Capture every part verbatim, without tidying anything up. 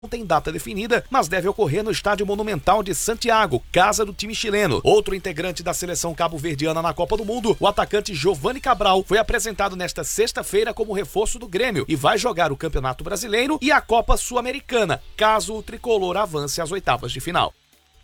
Não tem data definida, mas deve ocorrer no Estádio Monumental de Santiago, casa do time chileno. Outro integrante da seleção cabo-verdiana na Copa do Mundo, o atacante Giovani Cabral, foi apresentado nesta sexta-feira como reforço do Grêmio e vai jogar o Campeonato Brasileiro e a Copa Sul-Americana, caso o tricolor avance às oitavas de final.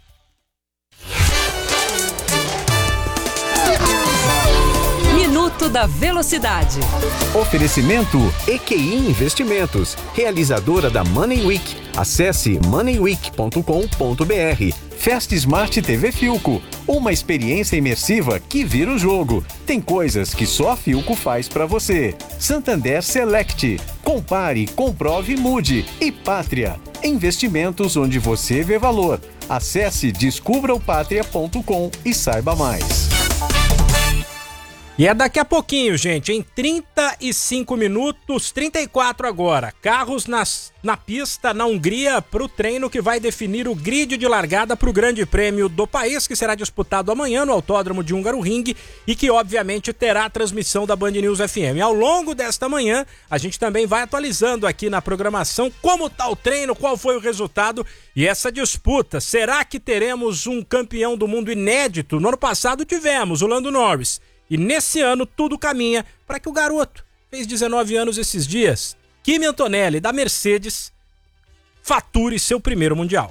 Minuto da Velocidade. Oferecimento E Q I Investimentos, realizadora da Money Week. Acesse money week ponto com ponto b r. Fast Smart T V Filco, uma experiência imersiva que vira o jogo. Tem coisas que só a Filco faz pra você. Santander Select, compare, comprove e mude. E Pátria, investimentos onde você vê valor. Acesse descubra o pátria ponto com e saiba mais. E é daqui a pouquinho, gente, em trinta e cinco minutos, trinta e quatro agora. Carros nas, na pista na Hungria para o treino que vai definir o grid de largada para o Grande Prêmio do país, que será disputado amanhã no Autódromo de Hungaroring e que, obviamente, terá a transmissão da Band News F M. Ao longo desta manhã, a gente também vai atualizando aqui na programação como está o treino, qual foi o resultado e essa disputa. Será que teremos um campeão do mundo inédito? No ano passado tivemos o Lando Norris. E nesse ano tudo caminha para que o garoto, fez dezenove anos esses dias, Kimi Antonelli, da Mercedes, fature seu primeiro Mundial.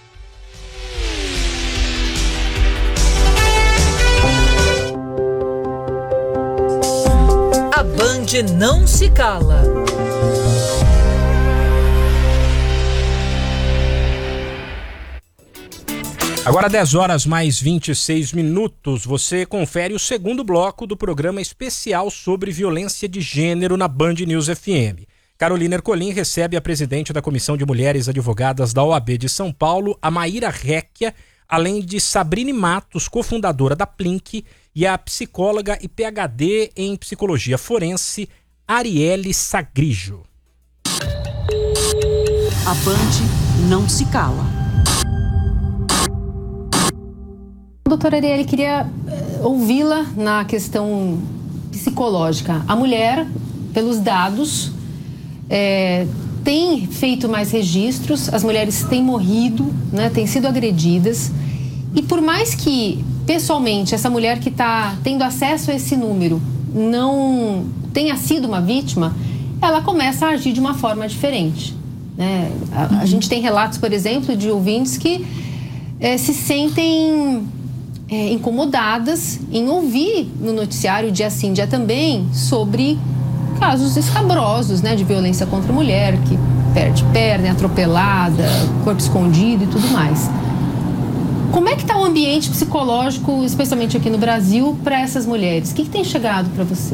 A Band não se cala. Agora dez horas mais vinte e seis minutos, você confere o segundo bloco do programa especial sobre violência de gênero na Band News F M. Carolina Ercolim recebe a presidente da Comissão de Mulheres Advogadas da O A B de São Paulo, a Maíra Recchia, além de Sabrine Matos, cofundadora da Plink, e a psicóloga e P H D em Psicologia Forense, Arielle Sagrijo. A Band não se cala. Doutora Arielle, queria ouvi-la na questão psicológica. A mulher, pelos dados, é, tem feito mais registros, as mulheres têm morrido, né, têm sido agredidas. E por mais que, pessoalmente, essa mulher que está tendo acesso a esse número não tenha sido uma vítima, ela começa a agir de uma forma diferente. Né? A, a gente tem relatos, por exemplo, de ouvintes que é, se sentem... É, incomodadas em ouvir no noticiário dia sim, dia também, sobre casos escabrosos, né, de violência contra a mulher, que perde perna, é atropelada, corpo escondido e tudo mais. Como é que está o ambiente psicológico, especialmente aqui no Brasil, para essas mulheres? O que, que tem chegado para você?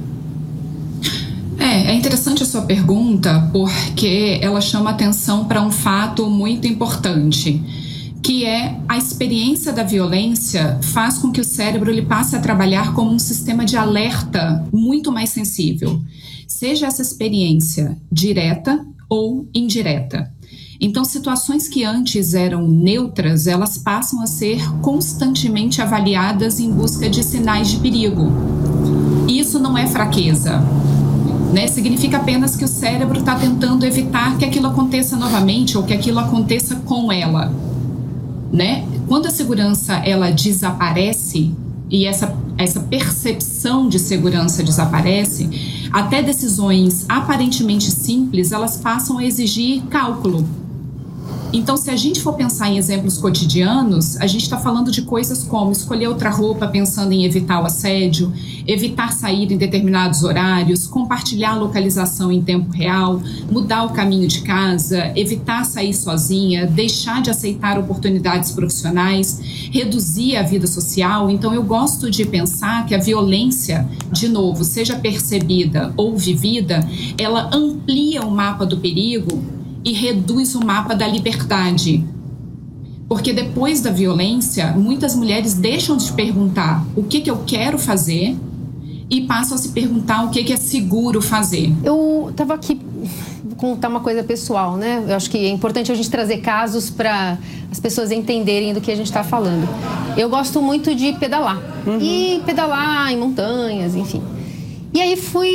É, é interessante a sua pergunta, porque ela chama atenção para um fato muito importante, que é a experiência da violência faz com que o cérebro ele passe a trabalhar como um sistema de alerta muito mais sensível, seja essa experiência direta ou indireta. Então, situações que antes eram neutras, elas passam a ser constantemente avaliadas em busca de sinais de perigo. E isso não é fraqueza, né? Significa apenas que o cérebro está tentando evitar que aquilo aconteça novamente ou que aquilo aconteça com ela. Né? Quando a segurança ela desaparece e essa, essa percepção de segurança desaparece, até decisões aparentemente simples elas passam a exigir cálculo. Então, se a gente for pensar em exemplos cotidianos, a gente está falando de coisas como escolher outra roupa pensando em evitar o assédio, evitar sair em determinados horários, compartilhar a localização em tempo real, mudar o caminho de casa, evitar sair sozinha, deixar de aceitar oportunidades profissionais, reduzir a vida social. Então, eu gosto de pensar que a violência, de novo, seja percebida ou vivida, ela amplia o mapa do perigo e reduz o mapa da liberdade. Porque depois da violência, muitas mulheres deixam de perguntar o que, que eu quero fazer e passam a se perguntar o que, que é seguro fazer. Eu estava aqui, vou contar uma coisa pessoal, né? Eu acho que é importante a gente trazer casos para as pessoas entenderem do que a gente está falando. Eu gosto muito de pedalar. Uhum. E pedalar em montanhas, enfim. E aí fui...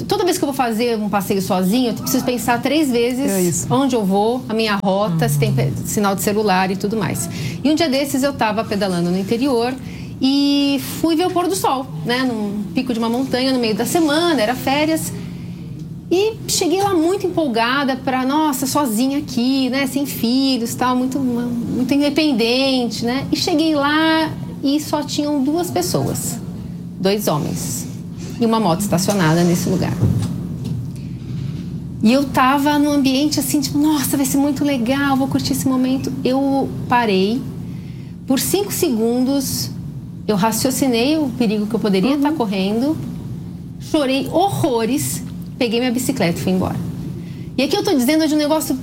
toda vez que eu vou fazer um passeio sozinho, eu preciso pensar três vezes é onde eu vou, a minha rota, uhum. se tem sinal de celular e tudo mais. E um dia desses eu estava pedalando no interior e fui ver o pôr do sol, né? Num pico de uma montanha no meio da semana, era férias. E cheguei lá muito empolgada para, nossa, sozinha aqui, né? Sem filhos, tal, muito, muito independente, né? E cheguei lá e só tinham duas pessoas, dois homens e uma moto estacionada nesse lugar. E eu tava num ambiente assim, tipo, nossa, vai ser muito legal, vou curtir esse momento. Eu parei, por cinco segundos, eu raciocinei o perigo que eu poderia estar uhum. correndo, chorei horrores, peguei minha bicicleta e fui embora. E aqui eu tô dizendo de um negócio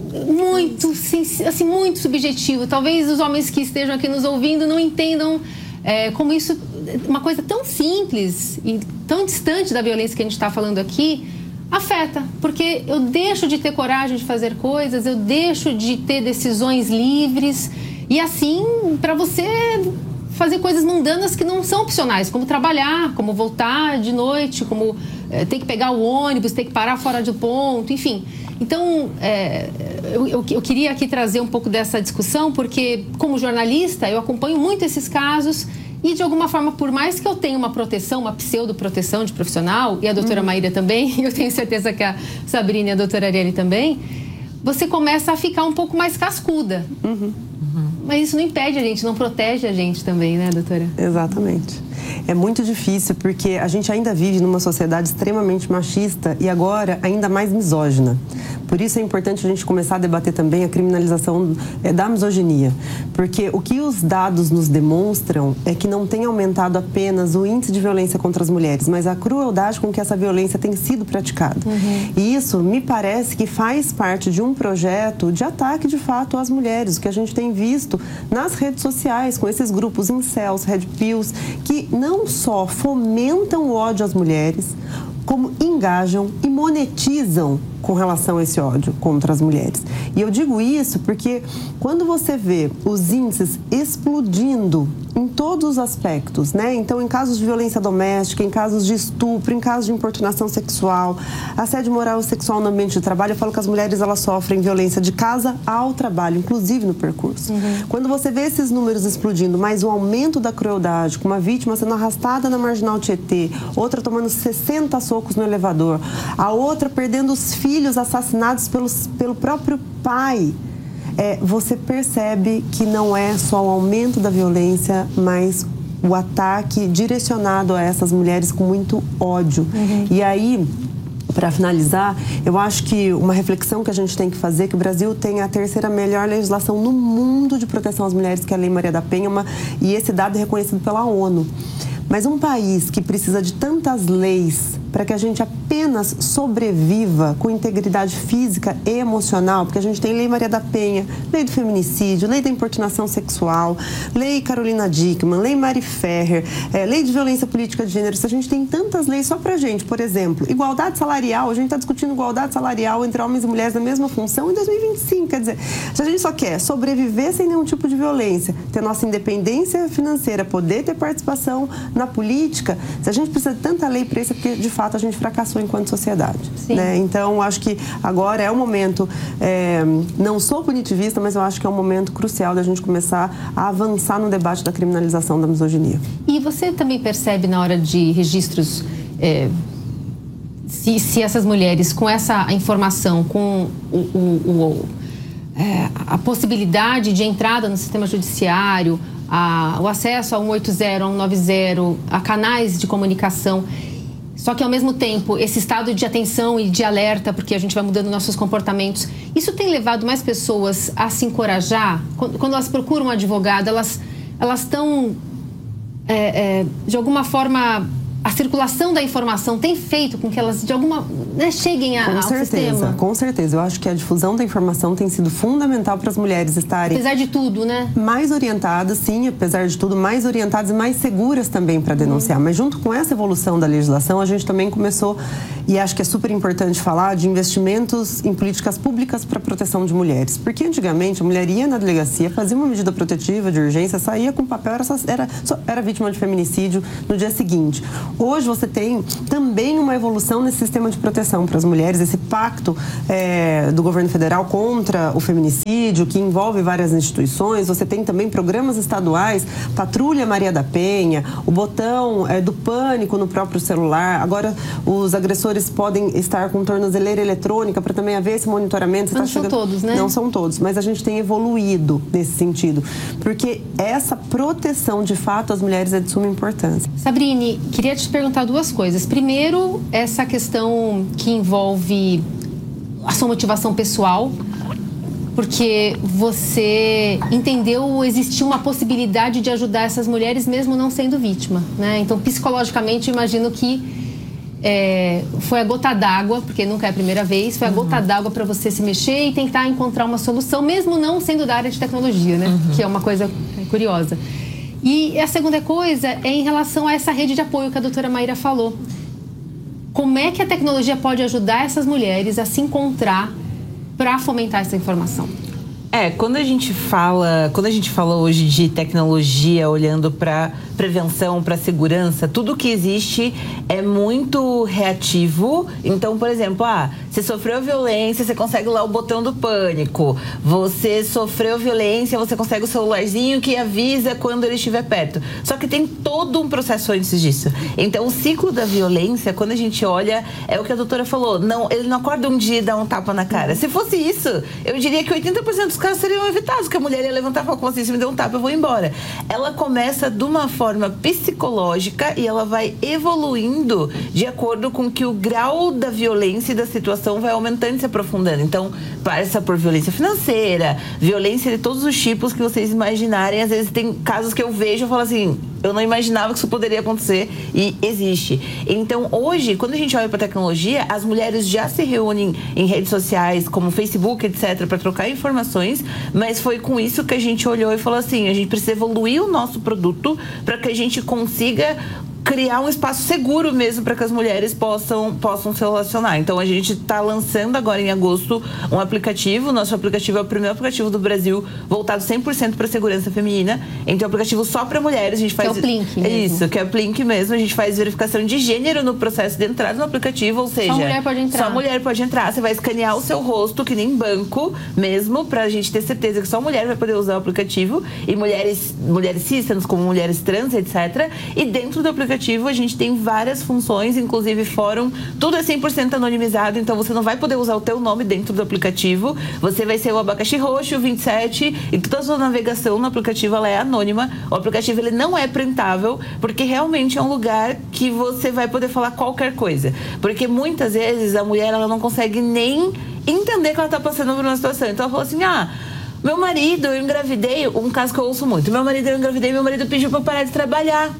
muito, assim, muito subjetivo. Talvez os homens que estejam aqui nos ouvindo não entendam é, como isso, uma coisa tão simples e tão distante da violência que a gente está falando aqui, afeta. Porque eu deixo de ter coragem de fazer coisas, eu deixo de ter decisões livres. E assim, para você fazer coisas mundanas que não são opcionais, como trabalhar, como voltar de noite, como é, ter que pegar o ônibus, ter que parar fora do ponto, enfim. Então, é, eu, eu, eu queria aqui trazer um pouco dessa discussão, porque como jornalista eu acompanho muito esses casos e de alguma forma, por mais que eu tenha uma proteção, uma pseudo-proteção de profissional, e a doutora uhum. Maíra também, eu tenho certeza que a Sabrina e a doutora Arielle também, você começa a ficar um pouco mais cascuda. Uhum. Mas isso não impede a gente, não protege a gente também, né, doutora? Exatamente. É muito difícil porque a gente ainda vive numa sociedade extremamente machista e agora ainda mais misógina. Por isso é importante a gente começar a debater também a criminalização da misoginia. Porque o que os dados nos demonstram é que não tem aumentado apenas o índice de violência contra as mulheres, mas a crueldade com que essa violência tem sido praticada. Uhum. E isso me parece que faz parte de um projeto de ataque, de fato, às mulheres. O que a gente tem visto nas redes sociais, com esses grupos incels, red pills, que não só fomentam o ódio às mulheres, como engajam e monetizam com relação a esse ódio contra as mulheres. E eu digo isso porque quando você vê os índices explodindo em todos os aspectos, né? Então, em casos de violência doméstica, em casos de estupro, em casos de importunação sexual, assédio moral e sexual no ambiente de trabalho, eu falo que as mulheres, elas sofrem violência de casa ao trabalho, inclusive no percurso. Uhum. Quando você vê esses números explodindo, mais o aumento da crueldade, com uma vítima sendo arrastada na Marginal Tietê, outra tomando sessenta socos no elevador, a outra perdendo os filhos filhos assassinados pelos, pelo próprio pai, é, você percebe que não é só o aumento da violência, mas o ataque direcionado a essas mulheres com muito ódio. Uhum. E aí, para finalizar, eu acho que uma reflexão que a gente tem que fazer é que o Brasil tem a terceira melhor legislação no mundo de proteção às mulheres, que é a Lei Maria da Penha, uma, e esse dado é reconhecido pela ONU. Mas um país que precisa de tantas leis para que a gente apenas sobreviva com integridade física e emocional, porque a gente tem Lei Maria da Penha, Lei do Feminicídio, Lei da Importunação Sexual, Lei Carolina Dickmann, Lei Mari Ferrer, é, Lei de Violência Política de Gênero. Se a gente tem tantas leis só pra gente, por exemplo, igualdade salarial, a gente está discutindo igualdade salarial entre homens e mulheres na mesma função em dois mil e vinte e cinco, quer dizer, se a gente só quer sobreviver sem nenhum tipo de violência, ter nossa independência financeira, poder ter participação na política, se a gente precisa de tanta lei para isso, é porque de fato a gente fracassou enquanto sociedade, né? Então, acho que agora é um momento, é, não sou punitivista, mas eu acho que é um momento crucial da gente começar a avançar no debate da criminalização da misoginia. E você também percebe na hora de registros, é, se, se essas mulheres, com essa informação, com o, o, o, é, a possibilidade de entrada no sistema judiciário, a, o acesso a cento e oitenta, a cento e noventa, a canais de comunicação, só que, ao mesmo tempo, esse estado de atenção e de alerta, porque a gente vai mudando nossos comportamentos, isso tem levado mais pessoas a se encorajar? Quando elas procuram um advogado, elas elas estão, é, é, de alguma forma, a circulação da informação tem feito com que elas, de alguma, né, cheguem a, com ao certeza, sistema? Com certeza. Eu acho que a difusão da informação tem sido fundamental para as mulheres estarem... Apesar de tudo, né? Mais orientadas, sim, apesar de tudo, mais orientadas e mais seguras também para denunciar. Uhum. Mas junto com essa evolução da legislação, a gente também começou, e acho que é super importante falar, de investimentos em políticas públicas para a proteção de mulheres. Porque antigamente a mulher ia na delegacia, fazia uma medida protetiva de urgência, saía com papel, era, era, era vítima de feminicídio no dia seguinte. Hoje você tem também uma evolução nesse sistema de proteção para as mulheres, esse pacto é, do governo federal contra o feminicídio, que envolve várias instituições. Você tem também programas estaduais, Patrulha Maria da Penha, o botão é, do pânico no próprio celular. Agora, os agressores podem estar com tornozeleira eletrônica para também haver esse monitoramento. Você Não tá são chegando... todos, né? Não são todos, mas a gente tem evoluído nesse sentido, porque essa proteção, de fato, às mulheres é de suma importância. Sabrine, queria te perguntar duas coisas. Primeiro, essa questão que envolve a sua motivação pessoal, porque você entendeu existir uma possibilidade de ajudar essas mulheres mesmo não sendo vítima, né? Então, psicologicamente, eu imagino que é, foi a gota d'água, porque nunca é a primeira vez, foi a uhum. gota d'água para você se mexer e tentar encontrar uma solução, mesmo não sendo da área de tecnologia, né? Uhum. Que é uma coisa curiosa. E a segunda coisa é em relação a essa rede de apoio que a doutora Maíra falou. Como é que a tecnologia pode ajudar essas mulheres a se encontrar para fomentar essa informação? É, quando a gente fala, quando a gente fala hoje de tecnologia, olhando para prevenção, para segurança, tudo que existe é muito reativo. Então, por exemplo, ah, você sofreu violência, você consegue lá o botão do pânico. Você sofreu violência, você consegue o celularzinho que avisa quando ele estiver perto. Só que tem todo um processo antes disso. Então, o ciclo da violência, quando a gente olha, é o que a doutora falou. Não, ele não acorda um dia e dá um tapa na cara. Se fosse isso, eu diria que oitenta por cento dos casos seriam evitados, que a mulher ia levantar e falar, como assim, se me deu um tapa, eu vou embora. Ela começa de uma forma psicológica e ela vai evoluindo de acordo com que o grau da violência e da situação vai aumentando e se aprofundando. Então, passa por violência financeira, violência de todos os tipos que vocês imaginarem. Às vezes tem casos que eu vejo e falo assim, eu não imaginava que isso poderia acontecer e existe. Então, hoje, quando a gente olha para a tecnologia, as mulheres já se reúnem em redes sociais, como Facebook, etcétera, para trocar informações, mas foi com isso que a gente olhou e falou assim, a gente precisa evoluir o nosso produto para que a gente consiga criar um espaço seguro mesmo para que as mulheres possam, possam se relacionar. Então, a gente está lançando agora em agosto um aplicativo. Nosso aplicativo é o primeiro aplicativo do Brasil voltado cem por cento para a segurança feminina. Então, é um aplicativo só para mulheres. A gente faz... Que é o Plink mesmo. Isso, que é o Plink mesmo. A gente faz verificação de gênero no processo de entrada no aplicativo, ou seja... Só mulher pode entrar. Só mulher pode entrar. Você vai escanear o seu rosto, que nem banco mesmo, para a gente ter certeza que só mulher vai poder usar o aplicativo. E mulheres, mulheres cis, como mulheres trans, etcétera. E dentro do aplicativo a gente tem várias funções, inclusive fórum, tudo é cem por cento anonimizado, então você não vai poder usar o teu nome dentro do aplicativo, você vai ser o abacaxi roxo, vinte e sete, e toda a sua navegação no aplicativo ela é anônima. O aplicativo ele não é printável, porque realmente é um lugar que você vai poder falar qualquer coisa, porque muitas vezes a mulher ela não consegue nem entender que ela está passando por uma situação, então ela falou assim, ah, meu marido, eu engravidei, um caso que eu ouço muito, meu marido, eu engravidei, meu marido pediu para eu parar de trabalhar.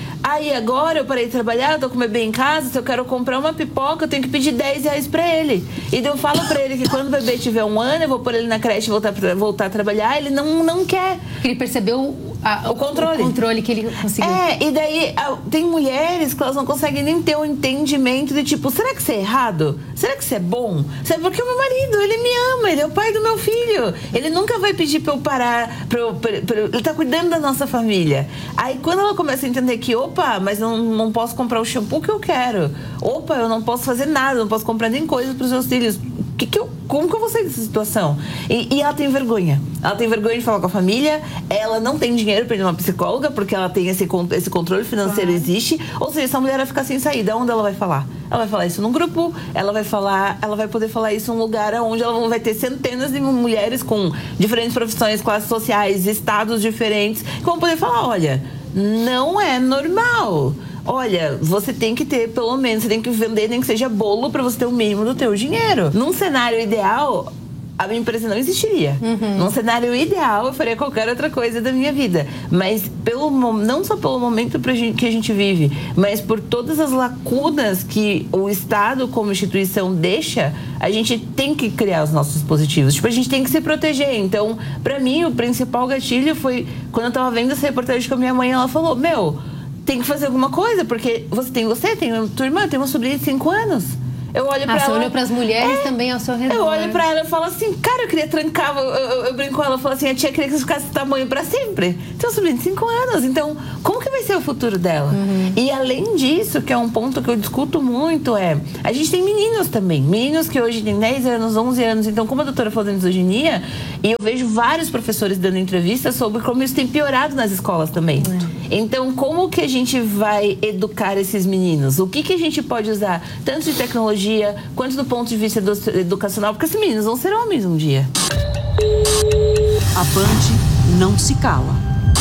Aí agora eu parei de trabalhar, eu tô com o bebê em casa, se eu quero comprar uma pipoca, eu tenho que pedir dez reais pra ele. E daí eu falo pra ele que quando o bebê tiver um ano, eu vou pôr ele na creche e voltar, voltar a trabalhar, ele não, não quer. Ele percebeu a, o controle. O controle que ele conseguiu. É, e daí tem mulheres que elas não conseguem nem ter o um entendimento de tipo, será que isso é errado? Será que isso é bom? Sabe, porque o meu marido, ele me ama, ele é o pai do meu filho. Ele nunca vai pedir pra eu parar, pra eu, pra, pra, ele tá cuidando da nossa família. Aí quando ela começa a entender que, opa, mas eu não, não posso comprar o shampoo que eu quero. Opa, eu não posso fazer nada, não posso comprar nem coisa pros meus filhos. Que que eu, como que eu vou sair dessa situação? E, e ela tem vergonha. Ela tem vergonha de falar com a família, ela não tem dinheiro para ir numa psicóloga, porque ela tem esse, esse controle financeiro, claro. Existe. Ou seja, essa mulher vai ficar sem saída. Onde ela vai falar? Ela vai falar isso num grupo, ela vai falar, ela vai poder falar isso num lugar onde ela vai ter centenas de mulheres com diferentes profissões, classes sociais, estados diferentes, que vão poder falar, olha, não é normal. Olha, você tem que ter, pelo menos, você tem que vender nem que seja bolo para você ter o mínimo do teu dinheiro. Num cenário ideal, a minha empresa não existiria. Uhum. Num cenário ideal, eu faria qualquer outra coisa da minha vida. Mas pelo, não só pelo momento que a gente vive, mas por todas as lacunas que o Estado como instituição deixa, a gente tem que criar os nossos dispositivos. Tipo, a gente tem que se proteger. Então, pra mim, o principal gatilho foi quando eu tava vendo essa reportagem com a minha mãe, ela falou, meu, tem que fazer alguma coisa, porque você tem você, tem a tua irmã, tem uma sobrinha de cinco anos. Eu olho pra ah, ela... Você olhou pras mulheres é, também ao seu redor. Eu olho pra ela e falo assim, cara, eu queria trancar, eu, eu, eu brinco com ela, eu falo assim, a tia queria que você ficasse desse tamanho pra sempre. Tem uma sobrinha de cinco anos, então, como que vai ser o futuro dela. Uhum. E além disso, que é um ponto que eu discuto muito, é... A gente tem meninos também. Meninos que hoje têm dez anos, onze anos. Então, como a doutora falou da misoginia, e eu vejo vários professores dando entrevistas sobre como isso tem piorado nas escolas também. Uhum. Então, como que a gente vai educar esses meninos? O que, que a gente pode usar, tanto de tecnologia, quanto do ponto de vista educacional? Porque esses meninos vão ser homens um dia. A Band não se cala.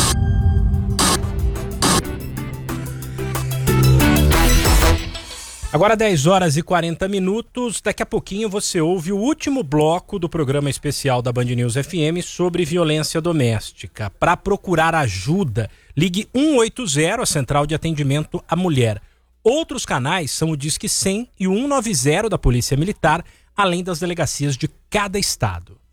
Agora dez horas e quarenta minutos, daqui a pouquinho você ouve o último bloco do programa especial da Band News F M sobre violência doméstica. Para procurar ajuda, ligue um oito zero, a central de atendimento à mulher. Outros canais são o Disque cem e o cento e noventa da Polícia Militar, além das delegacias de cada estado.